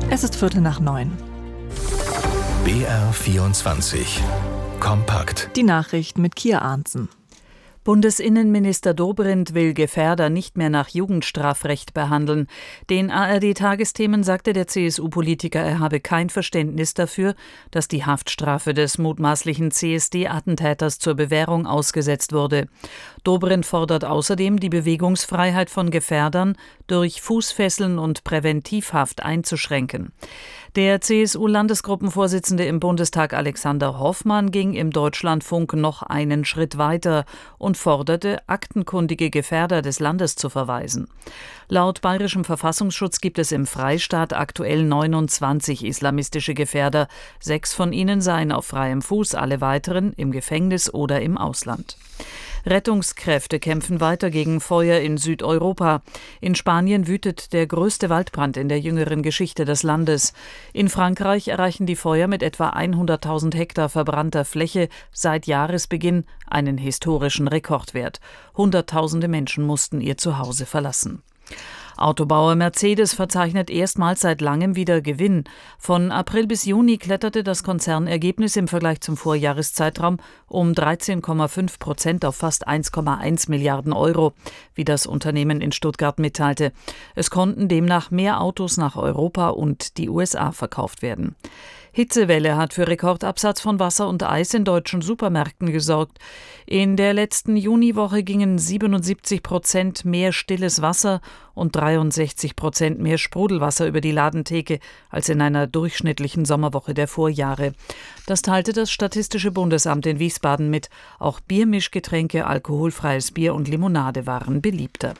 Es ist 8:45. BR24 Kompakt. Die Nachrichten mit Kia Arntzen. Bundesinnenminister Dobrindt will Gefährder nicht mehr nach Jugendstrafrecht behandeln. Den ARD-Tagesthemen sagte der CSU-Politiker, er habe kein Verständnis dafür, dass die Haftstrafe des mutmaßlichen CSD-Attentäters zur Bewährung ausgesetzt wurde. Dobrindt fordert außerdem, die Bewegungsfreiheit von Gefährdern durch Fußfesseln und Präventivhaft einzuschränken. Der CSU-Landesgruppenvorsitzende im Bundestag Alexander Hoffmann ging im Deutschlandfunk noch einen Schritt weiter und forderte, aktenkundige Gefährder des Landes zu verweisen. Laut bayerischem Verfassungsschutz gibt es im Freistaat aktuell 29 islamistische Gefährder. 6 von ihnen seien auf freiem Fuß, alle weiteren im Gefängnis oder im Ausland. Rettungskräfte kämpfen weiter gegen Feuer in Südeuropa. In Spanien wütet der größte Waldbrand in der jüngeren Geschichte des Landes. In Frankreich erreichen die Feuer mit etwa 100.000 Hektar verbrannter Fläche seit Jahresbeginn einen historischen Rekordwert. Hunderttausende Menschen mussten ihr Zuhause verlassen. Autobauer Mercedes verzeichnet erstmals seit langem wieder Gewinn. Von April bis Juni kletterte das Konzernergebnis im Vergleich zum Vorjahreszeitraum um 13,5% auf fast 1,1 Milliarden Euro, wie das Unternehmen in Stuttgart mitteilte. Es konnten demnach mehr Autos nach Europa und die USA verkauft werden. Hitzewelle hat für Rekordabsatz von Wasser und Eis in deutschen Supermärkten gesorgt. In der letzten Juniwoche gingen 77% mehr stilles Wasser und 63% mehr Sprudelwasser über die Ladentheke als in einer durchschnittlichen Sommerwoche der Vorjahre. Das teilte das Statistische Bundesamt in Wiesbaden mit. Auch Biermischgetränke, alkoholfreies Bier und Limonade waren beliebter.